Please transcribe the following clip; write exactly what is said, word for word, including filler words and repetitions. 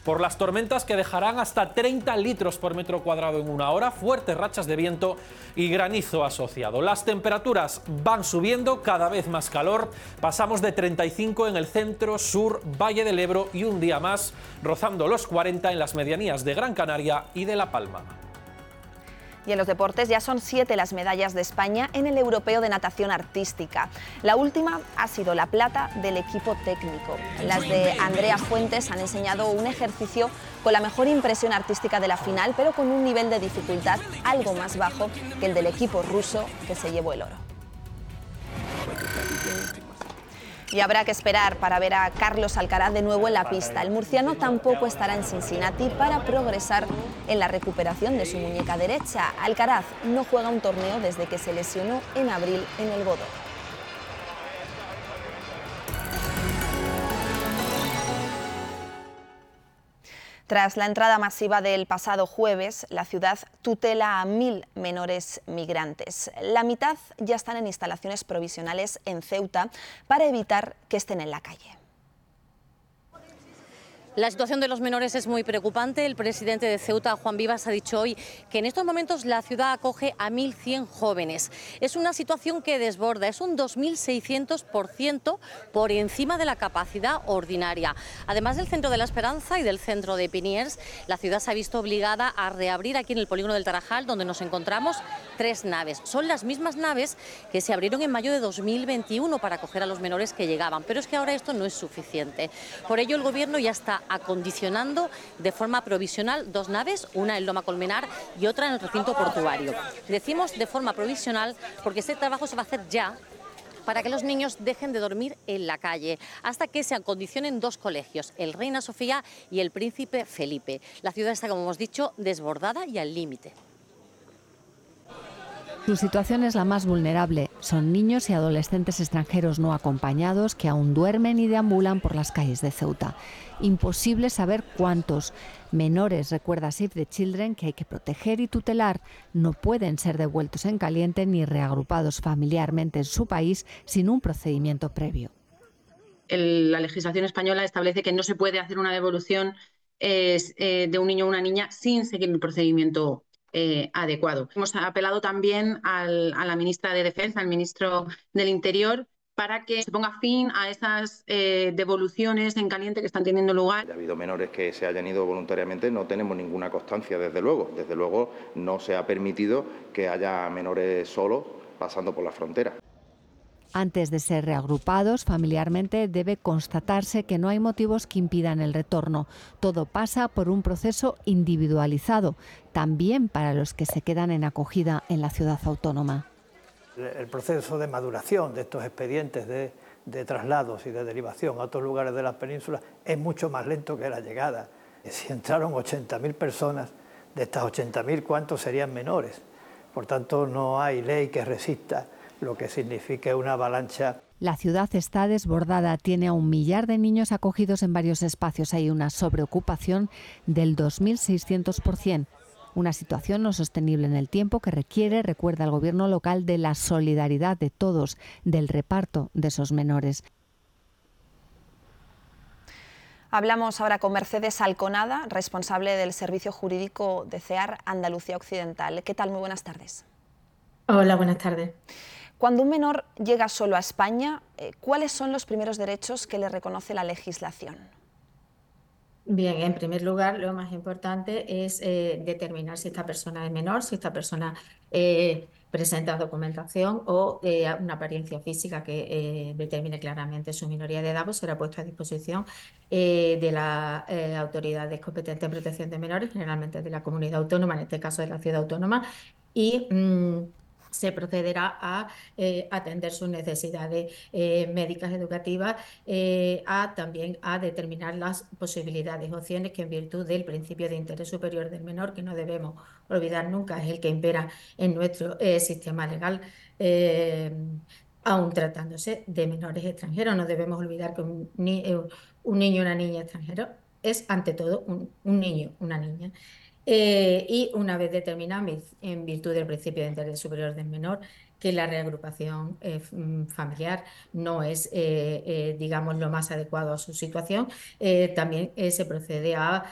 por las tormentas que dejarán hasta treinta litros por metro cuadrado en una hora, fuertes rachas de viento y granizo asociado. Las temperaturas van subiendo, cada vez más calor. Pasamos de treinta y cinco en el centro, sur, Valle del Ebro y un día más rozando los cuarenta en las medianías de Gran Canaria y de La Palma. Y en los deportes ya son siete las medallas de España en el Europeo de Natación Artística. La última ha sido la plata del equipo técnico. Las de Andrea Fuentes han enseñado un ejercicio con la mejor impresión artística de la final, pero con un nivel de dificultad algo más bajo que el del equipo ruso, que se llevó el oro. Y habrá que esperar para ver a Carlos Alcaraz de nuevo en la pista. El murciano tampoco estará en Cincinnati para progresar en la recuperación de su muñeca derecha. Alcaraz no juega un torneo desde que se lesionó en abril en el Godó. Tras la entrada masiva del pasado jueves, la ciudad tutela a mil menores migrantes. La mitad ya están en instalaciones provisionales en Ceuta para evitar que estén en la calle. La situación de los menores es muy preocupante. El presidente de Ceuta, Juan Vivas, ha dicho hoy que en estos momentos la ciudad acoge a mil cien jóvenes. Es una situación que desborda, es un dos mil seiscientos por ciento por encima de la capacidad ordinaria. Además del Centro de la Esperanza y del Centro de Piniers, la ciudad se ha visto obligada a reabrir aquí en el polígono del Tarajal, donde nos encontramos, tres naves. Son las mismas naves que se abrieron en mayo de dos mil veintiuno para acoger a los menores que llegaban. Pero es que ahora esto no es suficiente. Por ello, el Gobierno ya está acondicionando de forma provisional dos naves, una en Loma Colmenar y otra en el recinto portuario. Decimos de forma provisional porque este trabajo se va a hacer ya para que los niños dejen de dormir en la calle, hasta que se acondicionen dos colegios, el Reina Sofía y el Príncipe Felipe. La ciudad está, como hemos dicho, desbordada y al límite. Su situación es la más vulnerable. Son niños y adolescentes extranjeros no acompañados que aún duermen y deambulan por las calles de Ceuta. Imposible saber cuántos. Menores, recuerda Save the Children, que hay que proteger y tutelar. No pueden ser devueltos en caliente ni reagrupados familiarmente en su país sin un procedimiento previo. El, la legislación española establece que no se puede hacer una devolución eh, eh, de un niño o una niña sin seguir el procedimiento Eh, adecuado. Hemos apelado también al, a la ministra de Defensa, al ministro del Interior, para que se ponga fin a esas eh, devoluciones en caliente que están teniendo lugar. Ha habido menores que se hayan ido voluntariamente, no tenemos ninguna constancia, desde luego. Desde luego no se ha permitido que haya menores solos pasando por la frontera. Antes de ser reagrupados familiarmente debe constatarse que no hay motivos que impidan el retorno. Todo pasa por un proceso individualizado, también para los que se quedan en acogida en la ciudad autónoma. El proceso de maduración de estos expedientes de, de traslados y de derivación a otros lugares de la península es mucho más lento que la llegada. Si entraron ochenta mil personas, de estas ochenta mil, ¿cuántos serían menores? Por tanto, no hay ley que resista lo que significa una avalancha. La ciudad está desbordada, tiene a un millar de niños acogidos en varios espacios. Hay una sobreocupación del dos mil seiscientos por ciento. Una situación no sostenible en el tiempo que requiere, recuerda el gobierno local, de la solidaridad de todos, del reparto de esos menores. Hablamos ahora con Mercedes Alconada, responsable del Servicio Jurídico de CEAR Andalucía Occidental. ¿Qué tal? Muy buenas tardes. Hola, buenas tardes. Cuando un menor llega solo a España, ¿cuáles son los primeros derechos que le reconoce la legislación? Bien, en primer lugar, lo más importante es eh, determinar si esta persona es menor, si esta persona eh, presenta documentación o eh, una apariencia física que eh, determine claramente su minoría de edad, pues será puesto a disposición eh, de las eh, autoridades competentes en protección de menores, generalmente de la comunidad autónoma, en este caso de la ciudad autónoma, y mmm, se procederá a eh, atender sus necesidades eh, médicas educativas, eh, a también a determinar las posibilidades, opciones que en virtud del principio de interés superior del menor, que no debemos olvidar nunca, es el que impera en nuestro eh, sistema legal, eh, aún tratándose de menores extranjeros. No debemos olvidar que un, ni, un niño o una niña extranjero es ante todo un, un niño, una niña. Eh, y una vez determinado, en virtud del principio de interés superior del menor, que la reagrupación eh, familiar no es, eh, eh, digamos, lo más adecuado a su situación, eh, también eh, se procede a